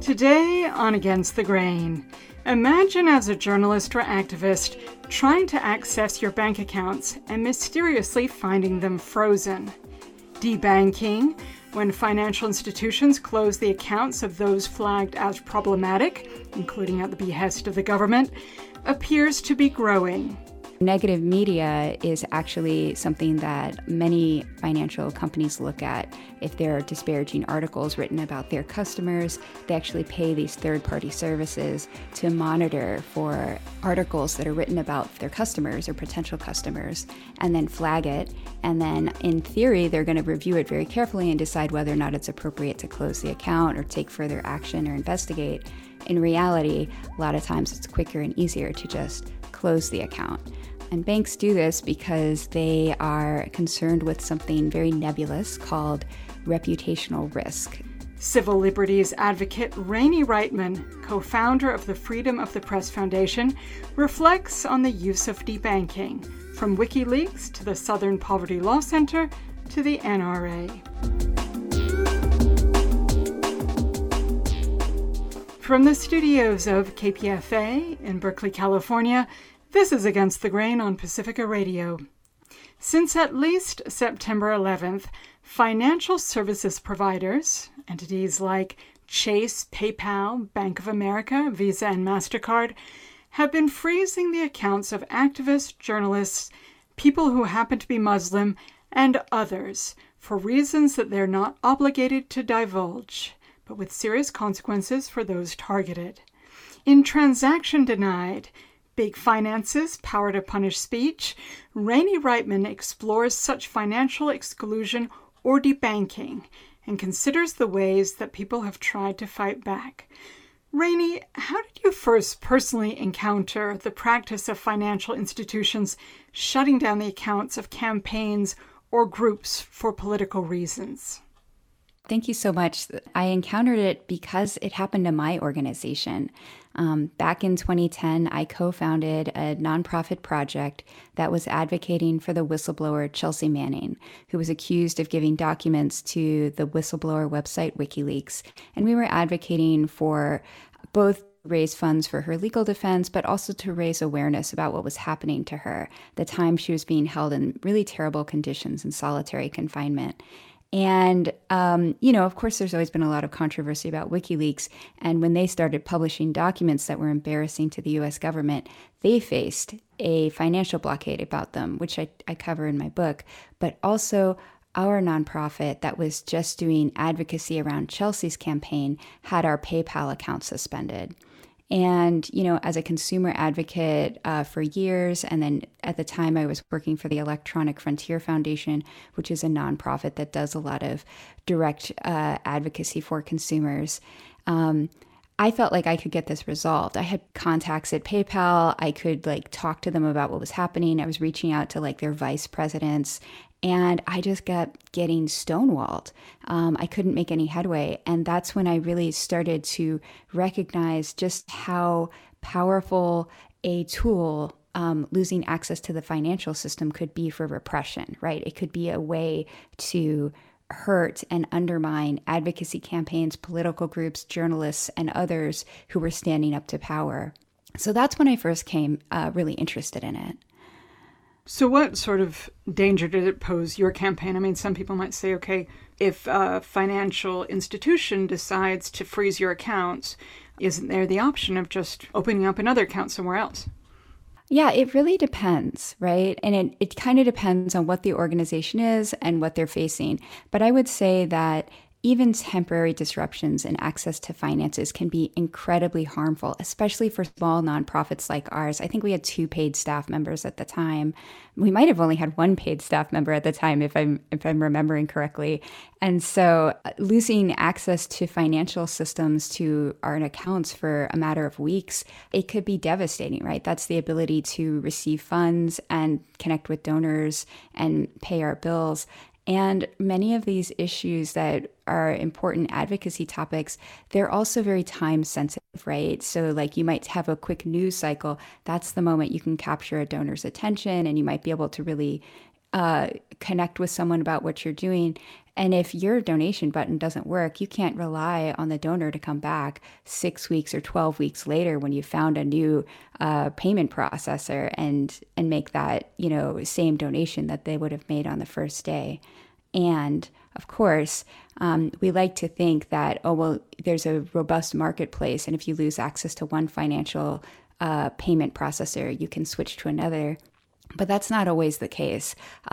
Today on Against the Grain, imagine as a journalist or activist trying to access your bank accounts and mysteriously finding them frozen. Debanking, when financial institutions close the accounts of those flagged as problematic, including at the behest of the government, appears to be growing. Negative media is actually something that many financial companies look at. If there are disparaging articles written about their customers, they actually pay these third-party services to monitor for articles that are written about their customers or potential customers and then flag it. And then in theory, they're going to review it very carefully and decide whether or not it's appropriate to close the account or take further action or investigate. In reality, a lot of times it's quicker and easier to just close the account. And banks do this because they are concerned with something very nebulous called reputational risk. Civil liberties advocate Rainey Reitman, co-founder of the Freedom of the Press Foundation, reflects on the use of debanking, from WikiLeaks to the Southern Poverty Law Center to the NRA. From the studios of KPFA in Berkeley, California, this is Against the Grain on Pacifica Radio. Since at least September 11th, financial services providers, entities like Chase, PayPal, Bank of America, Visa, and MasterCard, have been freezing the accounts of activists, journalists, people who happen to be Muslim, and others for reasons that they're not obligated to divulge, but with serious consequences for those targeted. In Transaction Denied, Big Finance's Power to Punish Speech, Rainey Reitman explores such financial exclusion or debanking and considers the ways that people have tried to fight back. Rainey, how did you first personally encounter the practice of financial institutions shutting down the accounts of campaigns or groups for political reasons? Thank you so much. I encountered it because it happened to my organization. Back in 2010, I co-founded a nonprofit project that was advocating for the whistleblower Chelsea Manning, who was accused of giving documents to the whistleblower website WikiLeaks. And we were advocating for both raise funds for her legal defense, but also to raise awareness about what was happening to her, the time she was being held in really terrible conditions in solitary confinement. And, of course, there's always been a lot of controversy about WikiLeaks. And when they started publishing documents that were embarrassing to the U.S. government, they faced a financial blockade about them, which I cover in my book. But also, our nonprofit that was just doing advocacy around Chelsea's campaign had our PayPal account suspended. And, as a consumer advocate for years, and then at the time I was working for the Electronic Frontier Foundation, which is a nonprofit that does a lot of direct advocacy for consumers, I felt like I could get this resolved. I had contacts at PayPal. I could talk to them about what was happening. I was reaching out to their vice presidents. And I just kept getting stonewalled. I couldn't make any headway. And that's when I really started to recognize just how powerful a tool losing access to the financial system could be for repression, right? It could be a way to hurt and undermine advocacy campaigns, political groups, journalists, and others who were standing up to power. So that's when I first came really interested in it. So what sort of danger did it pose your campaign? I mean, some people might say, okay, if a financial institution decides to freeze your accounts, isn't there the option of just opening up another account somewhere else? Yeah, it really depends, right? And it kind of depends on what the organization is and what they're facing. But I would say that even temporary disruptions in access to finances can be incredibly harmful, especially for small nonprofits like ours. I think we had 2 paid staff members at the time. We might have only had 1 paid staff member at the time, if I'm remembering correctly. And so losing access to financial systems, to our accounts for a matter of weeks, it could be devastating, right? That's the ability to receive funds and connect with donors and pay our bills. And many of these issues that are important advocacy topics, they're also very time sensitive, right? So you might have a quick news cycle. That's the moment you can capture a donor's attention, and you might be able to really connect with someone about what you're doing. And if your donation button doesn't work, you can't rely on the donor to come back 6 weeks or 12 weeks later when you found a new payment processor and make that, same donation that they would have made on the first day. And of course, we like to think that, there's a robust marketplace, and if you lose access to one financial payment processor, you can switch to another. But that's not always the case.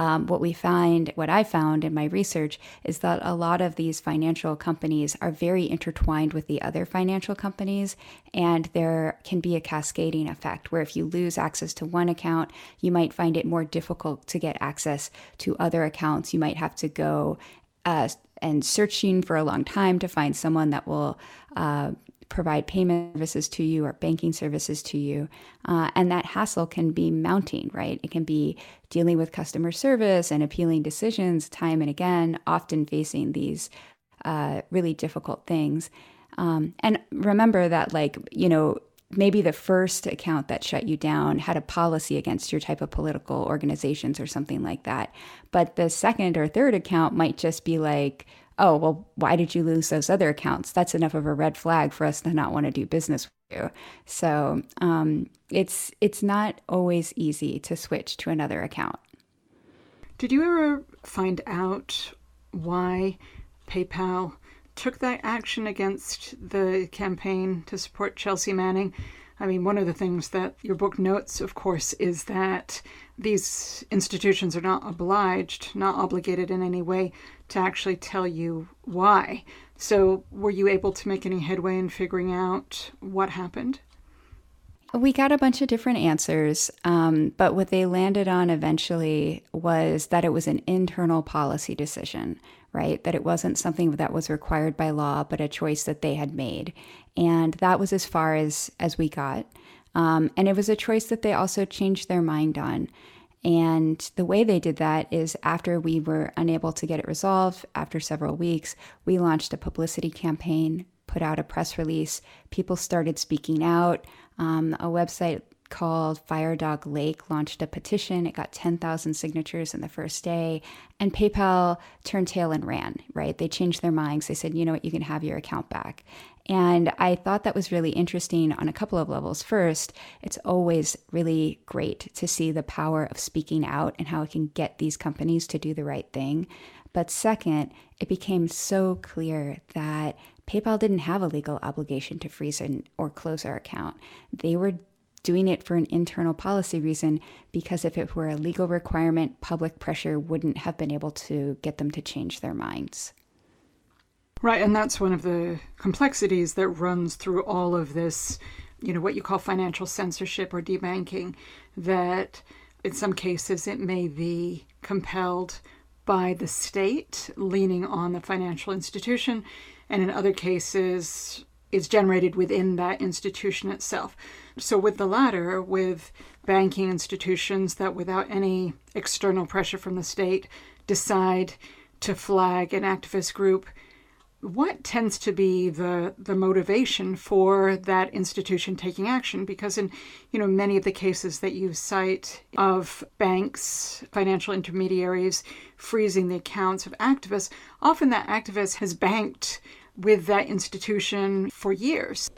What I found in my research is that a lot of these financial companies are very intertwined with the other financial companies, and there can be a cascading effect where if you lose access to one account, you might find it more difficult to get access to other accounts. You might have to go and searching for a long time to find someone that will provide payment services to you or banking services to you. And that hassle can be mounting, right? It can be dealing with customer service and appealing decisions time and again, often facing these really difficult things. And remember that, maybe the first account that shut you down had a policy against your type of political organizations or something like that. But the second or third account might just be like, oh, well, why did you lose those other accounts? That's enough of a red flag for us to not want to do business with you. So it's not always easy to switch to another account. Did you ever find out why PayPal took that action against the campaign to support Chelsea Manning? I mean, one of the things that your book notes, of course, is that these institutions are not obligated in any way to actually tell you why. So were you able to make any headway in figuring out what happened? We got a bunch of different answers, but what they landed on eventually was that it was an internal policy decision, right? That it wasn't something that was required by law, but a choice that they had made. And that was as far as we got. And it was a choice that they also changed their mind on. And the way they did that is after we were unable to get it resolved, after several weeks, we launched a publicity campaign, put out a press release. People started speaking out. A website called Firedog Lake launched a petition. It got 10,000 signatures in the first day. And PayPal turned tail and ran, right? They changed their minds. They said, you know what, you can have your account back. And I thought that was really interesting on a couple of levels. First, it's always really great to see the power of speaking out and how it can get these companies to do the right thing. But second, it became so clear that PayPal didn't have a legal obligation to freeze or close our account. They were doing it for an internal policy reason, because if it were a legal requirement, public pressure wouldn't have been able to get them to change their minds. Right, and that's one of the complexities that runs through all of this, what you call financial censorship or debanking, that in some cases it may be compelled by the state leaning on the financial institution, and in other cases it's generated within that institution itself. So with the latter, with banking institutions that without any external pressure from the state decide to flag an activist group, what tends to be the motivation for that institution taking action? Because in many of the cases that you cite of banks, financial intermediaries freezing the accounts of activists, often that activist has banked with that institution for years.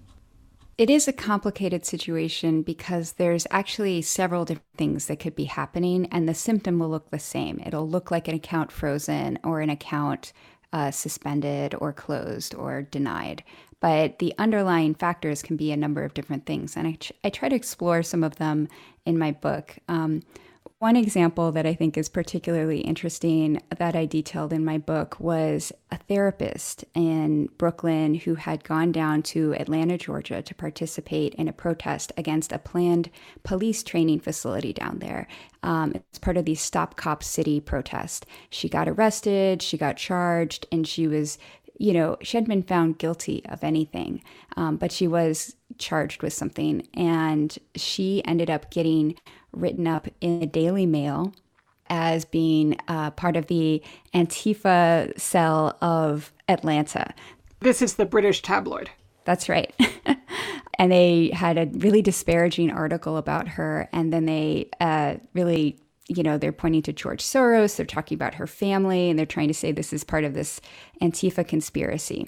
It is a complicated situation because there's actually several different things that could be happening, and the symptom will look the same. It'll look like an account frozen or an account suspended or closed or denied. But the underlying factors can be a number of different things. And I try to explore some of them in my book. One example that I think is particularly interesting that I detailed in my book was a therapist in Brooklyn who had gone down to Atlanta, Georgia to participate in a protest against a planned police training facility down there. It's part of the Stop Cop City protest. She got arrested, she got charged, and she was, she hadn't been found guilty of anything, but she was charged with something. And she ended up getting written up in the Daily Mail as being part of the Antifa cell of Atlanta. This is the British tabloid. That's right. And they had a really disparaging article about her, and then they really they're pointing to George Soros, they're talking about her family, and they're trying to say this is part of this Antifa conspiracy.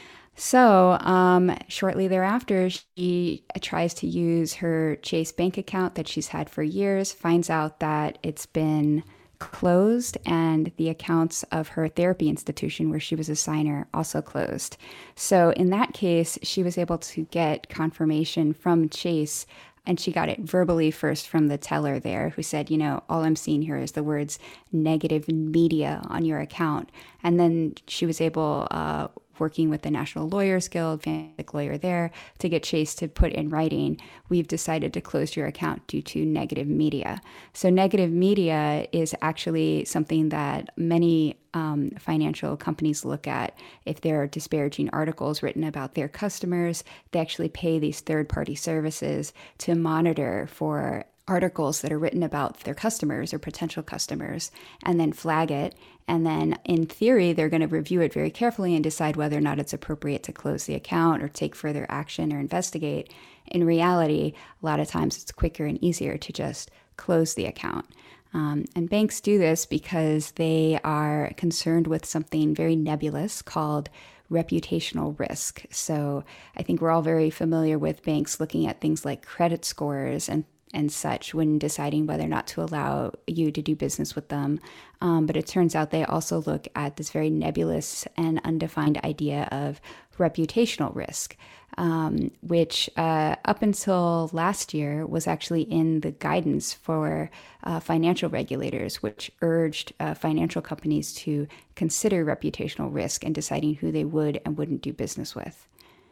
So shortly thereafter, she tries to use her Chase bank account that she's had for years, finds out that it's been closed, and the accounts of her therapy institution where she was a signer also closed. So in that case, she was able to get confirmation from Chase, and she got it verbally first from the teller there, who said, all I'm seeing here is the words negative media on your account. And then she was able, working with the National Lawyers Guild, fantastic lawyer there, to get Chase to put in writing, we've decided to close your account due to negative media. So negative media is actually something that many financial companies look at. If there are disparaging articles written about their customers, they actually pay these third-party services to monitor for articles that are written about their customers or potential customers, and then flag it. And then in theory, they're going to review it very carefully and decide whether or not it's appropriate to close the account or take further action or investigate. In reality, a lot of times it's quicker and easier to just close the account. And banks do this because they are concerned with something very nebulous called reputational risk. So I think we're all very familiar with banks looking at things like credit scores and such when deciding whether or not to allow you to do business with them. But it turns out they also look at this very nebulous and undefined idea of reputational risk, which up until last year was actually in the guidance for financial regulators, which urged financial companies to consider reputational risk in deciding who they would and wouldn't do business with.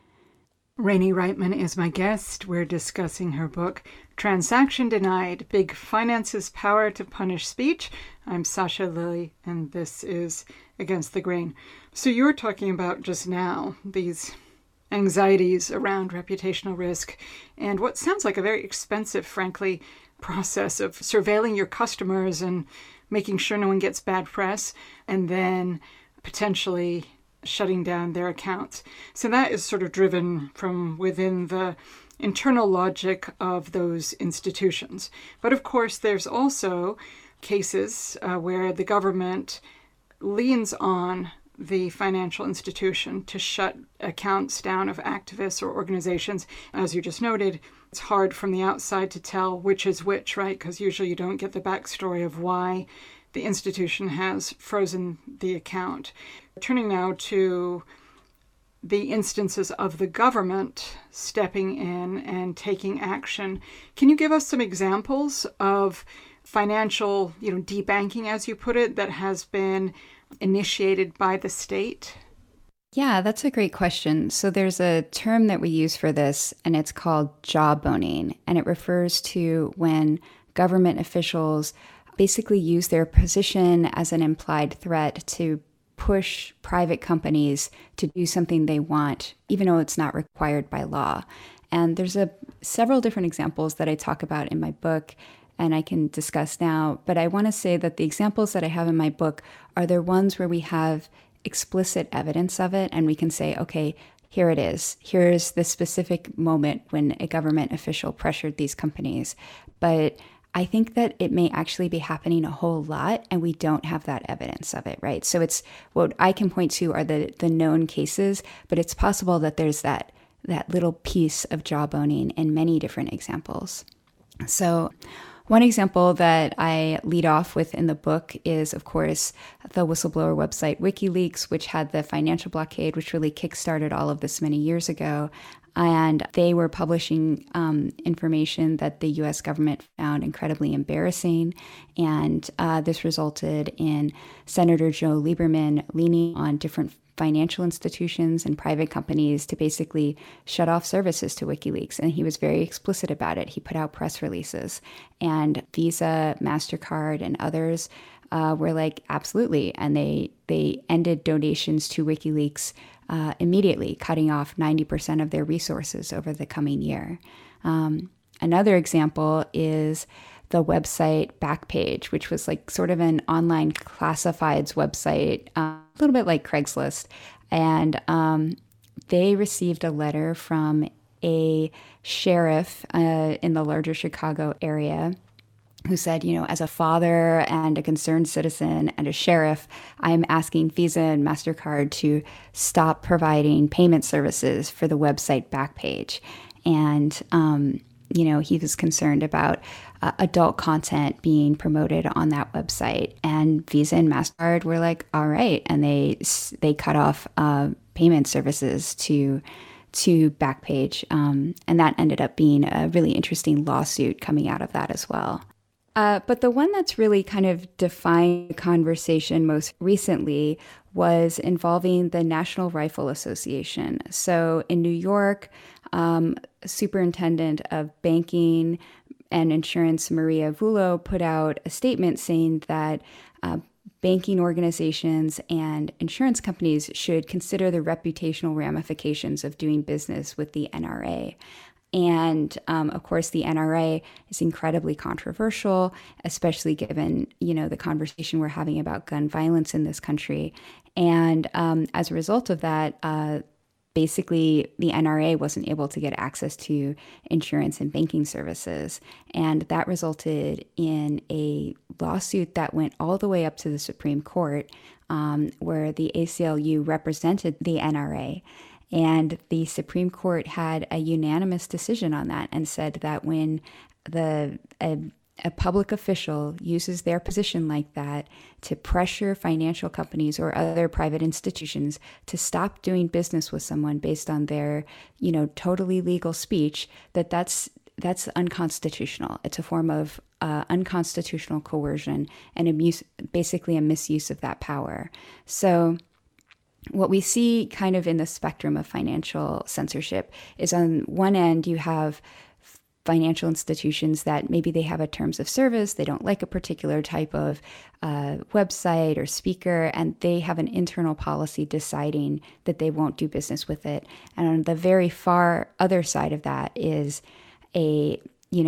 Rainey Reitman is my guest. We're discussing her book, Transaction Denied, Big Finance's Power to Punish Speech. I'm Sasha Lilley, and this is Against the Grain. So you were talking about just now these anxieties around reputational risk and what sounds like a very expensive, frankly, process of surveilling your customers and making sure no one gets bad press, and then potentially shutting down their accounts. So that is sort of driven from within the internal logic of those institutions. But of course, there's also cases where the government leans on the financial institution to shut accounts down of activists or organizations. As you just noted, it's hard from the outside to tell which is which, right? Because usually you don't get the backstory of why the institution has frozen the account. Turning now to the instances of the government stepping in and taking action. Can you give us some examples of financial, debanking, as you put it, that has been initiated by the state? Yeah, that's a great question. So there's a term that we use for this, and it's called jawboning, and it refers to when government officials basically use their position as an implied threat to push private companies to do something they want, even though it's not required by law. And there's several different examples that I talk about in my book, and I can discuss now. But I want to say that the examples that I have in my book are the ones where we have explicit evidence of it, and we can say, okay, here it is. Here's the specific moment when a government official pressured these companies. But I think that it may actually be happening a whole lot, and we don't have that evidence of it, right? So it's what I can point to are the known cases, but it's possible that there's that little piece of jawboning in many different examples. So one example that I lead off with in the book is, of course, the whistleblower website WikiLeaks, which had the financial blockade, which really kickstarted all of this many years ago. And they were publishing information that the U.S. government found incredibly embarrassing. And this resulted in Senator Joe Lieberman leaning on different financial institutions and private companies to basically shut off services to WikiLeaks. And he was very explicit about it. He put out press releases. And Visa, MasterCard, and others were like, absolutely. And they ended donations to WikiLeaks immediately, cutting off 90% of their resources over the coming year. Another example is the website Backpage, which was like sort of an online classifieds website, a little bit like Craigslist. And they received a letter from a sheriff in the larger Chicago area who said, as a father and a concerned citizen and a sheriff, I'm asking Visa and MasterCard to stop providing payment services for the website Backpage. And, he was concerned about adult content being promoted on that website. And Visa and MasterCard were like, all right. And they cut off payment services to Backpage. And that ended up being a really interesting lawsuit coming out of that as well. But the one that's really kind of defined the conversation most recently was involving the National Rifle Association. So in New York, Superintendent of Banking and Insurance Maria Vullo put out a statement saying that banking organizations and insurance companies should consider the reputational ramifications of doing business with the NRA. And of course, the NRA is incredibly controversial, especially given, the conversation we're having about gun violence in this country. And as a result of that, basically, the NRA wasn't able to get access to insurance and banking services. And that resulted in a lawsuit that went all the way up to the Supreme Court, where the ACLU represented the NRA. And the Supreme Court had a unanimous decision on that and said that when a public official uses their position like that to pressure financial companies or other private institutions to stop doing business with someone based on their, totally legal speech, that's unconstitutional. It's a form of unconstitutional coercion and basically a misuse of that power. So what we see kind of in the spectrum of financial censorship is on one end, you have financial institutions that maybe they have a terms of service, they don't like a particular type of website or speaker, and they have an internal policy deciding that they won't do business with it. And on the very far other side of that is a,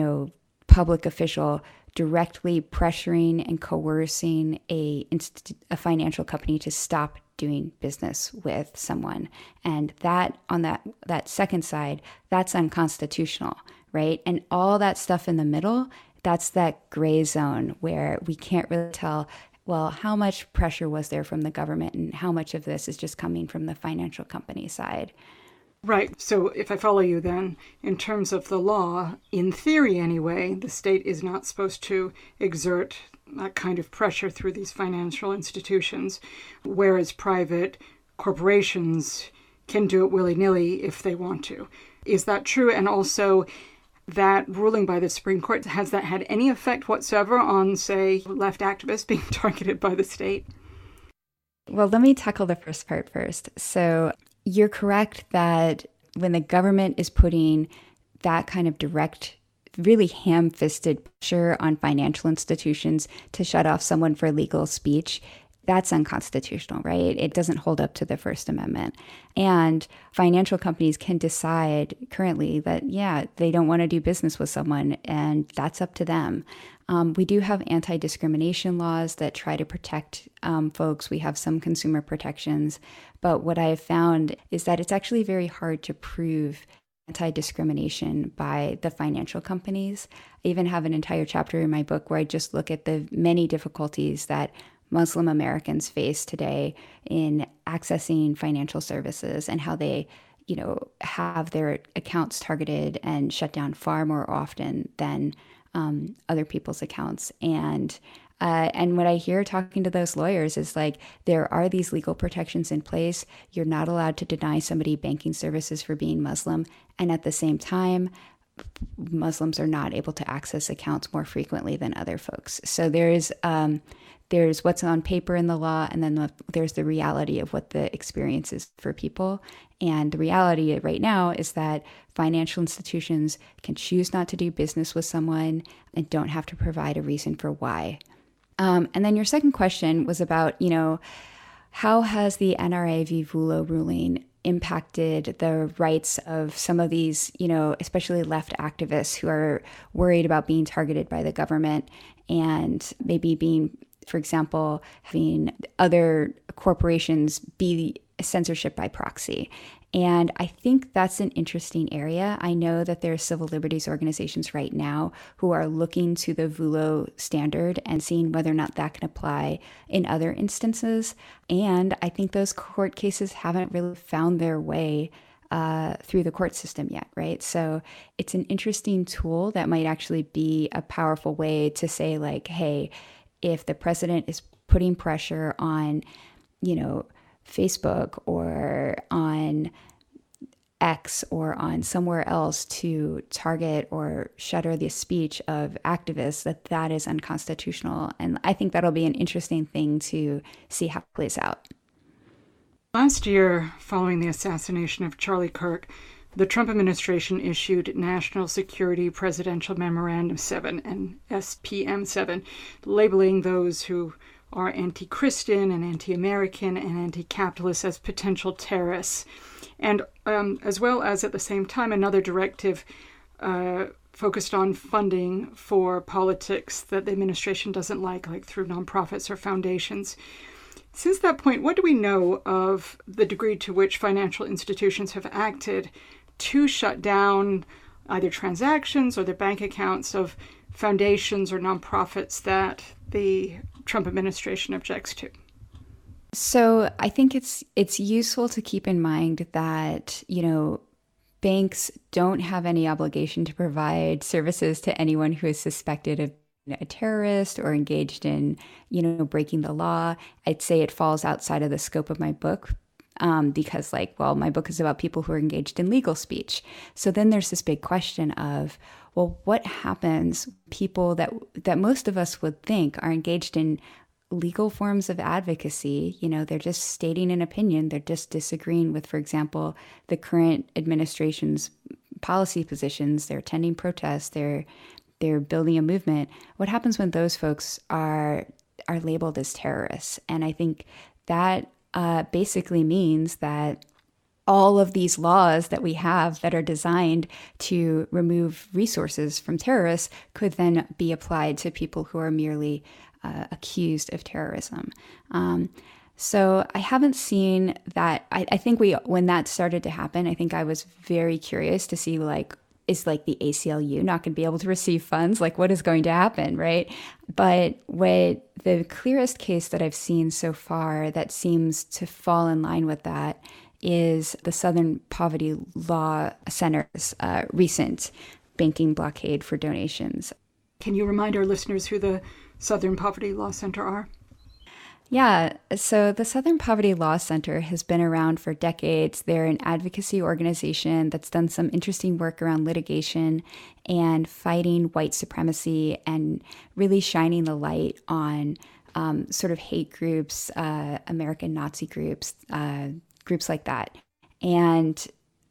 public official directly pressuring and coercing a financial company to stop doing business with someone. And that on that second side, that's unconstitutional, right? And all that stuff in the middle, that's that gray zone where we can't really tell, well, how much pressure was there from the government and how much of this is just coming from the financial company side. Right. So if I follow you then, in terms of the law, in theory anyway, the state is not supposed to exert that kind of pressure through these financial institutions, whereas private corporations can do it willy-nilly if they want to. Is that true? And also, that ruling by the Supreme Court, has that had any effect whatsoever on, say, left activists being targeted by the state? Well, let me tackle the first part first. So you're correct that when the government is putting that kind of direct, really ham-fisted pressure on financial institutions to shut off someone for legal speech, that's unconstitutional, right? It doesn't hold up to the First Amendment. And financial companies can decide currently that, they don't want to do business with someone, and that's up to them. We do have anti-discrimination laws that try to protect folks. We have some consumer protections. But what I have found is that it's actually very hard to prove anti-discrimination by the financial companies. I even have an entire chapter in my book where I just look at the many difficulties that Muslim Americans face today in accessing financial services and how they, have their accounts targeted and shut down far more often than other people's accounts. And what I hear talking to those lawyers is like, there are these legal protections in place. You're not allowed to deny somebody banking services for being Muslim. And at the same time, Muslims are not able to access accounts more frequently than other folks. So there's what's on paper in the law, and then there's the reality of what the experience is for people. And the reality right now is that financial institutions can choose not to do business with someone and don't have to provide a reason for why. And then your second question was about, how has the NRA v. Vullo ruling impacted the rights of some of these, especially left activists who are worried about being targeted by the government and maybe being, for example, having other corporations be censorship by proxy. And I think that's an interesting area. I know that there are civil liberties organizations right now who are looking to the VULO standard and seeing whether or not that can apply in other instances. And I think those court cases haven't really found their way through the court system yet, right? So it's an interesting tool that might actually be a powerful way to say, like, hey, if the president is putting pressure on, Facebook or on X or on somewhere else to target or shutter the speech of activists, that is unconstitutional. And I think that'll be an interesting thing to see how it plays out. Last year, following the assassination of Charlie Kirk, the Trump administration issued National Security Presidential Memorandum 7 and SPM 7, labeling those who are anti-Christian and anti-American and anti-capitalist as potential terrorists. And as well as at the same time, another directive focused on funding for politics that the administration doesn't like through nonprofits or foundations. Since that point, what do we know of the degree to which financial institutions have acted to shut down either transactions or their bank accounts of foundations or nonprofits that the Trump administration objects to? So I think it's useful to keep in mind that, banks don't have any obligation to provide services to anyone who is suspected of a terrorist or engaged in, breaking the law. I'd say it falls outside of the scope of my book because, my book is about people who are engaged in legal speech. So then there's this big question of, well, what happens people that most of us would think are engaged in legal forms of advocacy? They're just stating an opinion. They're just disagreeing with, for example, the current administration's policy positions. They're attending protests. They're building a movement. What happens when those folks are labeled as terrorists? And I think that basically means that all of these laws that we have that are designed to remove resources from terrorists could then be applied to people who are merely accused of terrorism. So I haven't seen that. I think when that started to happen, I think I was very curious to see, is the ACLU not going to be able to receive funds? What is going to happen, right? But what the clearest case that I've seen so far that seems to fall in line with that is the Southern Poverty Law Center's recent banking blockade for donations. Can you remind our listeners who the Southern Poverty Law Center are? Yeah, so the Southern Poverty Law Center has been around for decades. They're an advocacy organization that's done some interesting work around litigation and fighting white supremacy and really shining the light on sort of hate groups, American Nazi groups, groups like that. And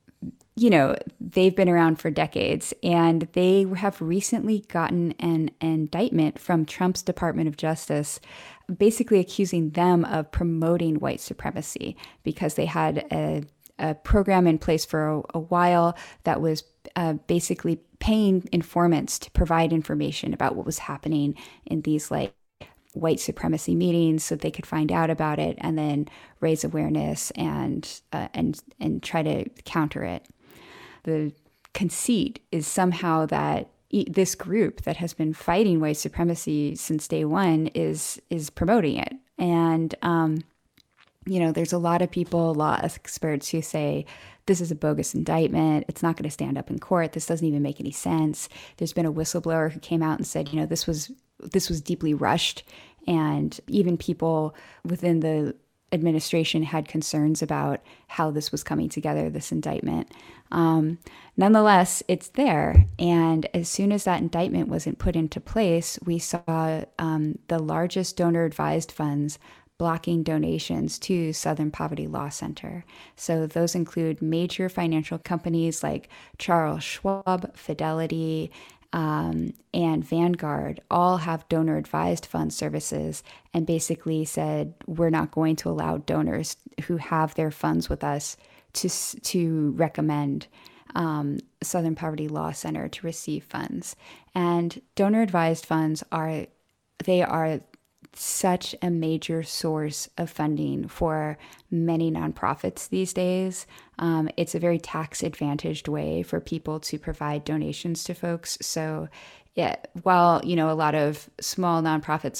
they've been around for decades, and they have recently gotten an indictment from Trump's Department of Justice, basically accusing them of promoting white supremacy because they had a program in place for a while that was basically paying informants to provide information about what was happening in these white supremacy meetings so they could find out about it and then raise awareness and try to counter it. The conceit is somehow that this group that has been fighting white supremacy since day one is promoting it. And, there's a lot of people, law experts, who say this is a bogus indictment. It's not going to stand up in court. This doesn't even make any sense. There's been a whistleblower who came out and said, this was deeply rushed. And even people within the administration had concerns about how this was coming together, this indictment. Nonetheless, it's there. And as soon as that indictment wasn't put into place, we saw the largest donor-advised funds blocking donations to Southern Poverty Law Center. So those include major financial companies like Charles Schwab, Fidelity, and Vanguard all have donor-advised fund services and basically said, we're not going to allow donors who have their funds with us to recommend Southern Poverty Law Center to receive funds. And donor-advised funds are such a major source of funding for many nonprofits these days. It's a very tax-advantaged way for people to provide donations to folks. So, yeah, while a lot of small nonprofits